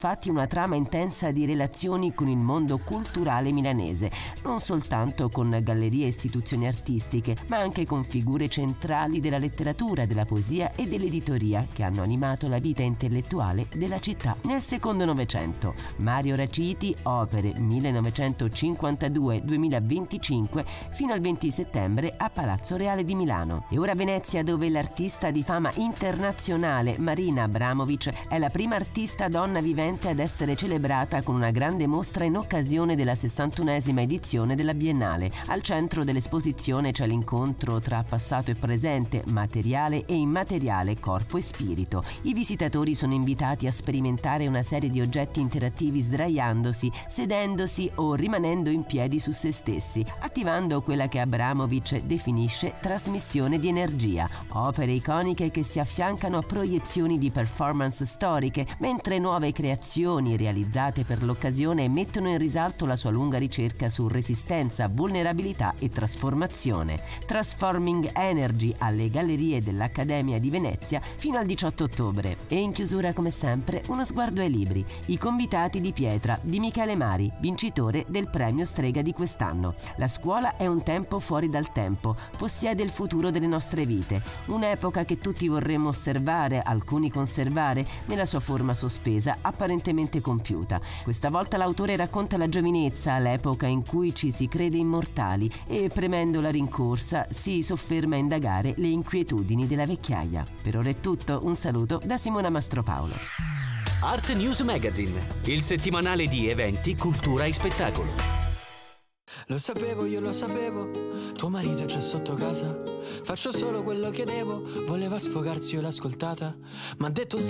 infatti una trama intensa di relazioni con il mondo culturale milanese, non soltanto con gallerie e istituzioni artistiche, ma anche con figure centrali della letteratura, della poesia e dell'editoria che hanno animato la vita intellettuale della città nel secondo Novecento. Mario Raciti, opere 1952-2025 fino al 20 settembre a Palazzo Reale di Milano. E ora Venezia, dove l'artista di fama internazionale Marina Abramovic è la prima artista donna vivente ad essere celebrata con una grande mostra in occasione della 61esima edizione della Biennale. Al centro dell'esposizione c'è l'incontro tra passato e presente, materiale e immateriale, corpo e spirito. I visitatori sono invitati a sperimentare una serie di oggetti interattivi sdraiandosi, sedendosi o rimanendo in piedi su se stessi, attivando quella che Abramovic definisce trasmissione di energia. Opere iconiche che si affiancano a proiezioni di performance storiche, mentre nuove creazioni realizzate per l'occasione mettono in risalto la sua lunga ricerca su resistenza, vulnerabilità e trasformazione. Transforming Energy alle gallerie dell'Accademia di Venezia fino al 18 ottobre. E in chiusura, come sempre, uno sguardo ai libri. I convitati di pietra di Michele Mari, vincitore del premio Strega di quest'anno. La scuola è un tempo fuori dal tempo, possiede il futuro delle nostre vite, un'epoca che tutti vorremmo osservare, alcuni conservare, nella sua forma sospesa, apparentemente compiuta. Questa volta l'autore racconta la giovinezza, l'epoca in cui ci si crede immortali e, premendo la rincorsa, si sofferma a indagare le inquietudini della vecchiaia. Per ora è tutto, un saluto da Simona Mastropaolo. Art News Magazine, il settimanale di eventi, cultura e spettacolo. Lo sapevo, io lo sapevo, tuo marito c'è sotto casa. Faccio solo quello che devo, voleva sfogarsi, io l'ho ascoltata. M'ha detto